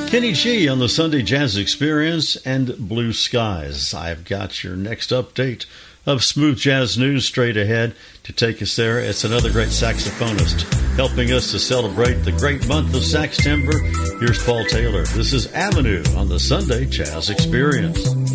Kenny G on the Sunday Jazz Experience and Blue Skies. I've got your next update of smooth jazz news straight ahead to take us there. It's another great saxophonist helping us to celebrate the great month of Saxtember. Here's Paul Taylor. This is Avenue on the Sunday Jazz Experience.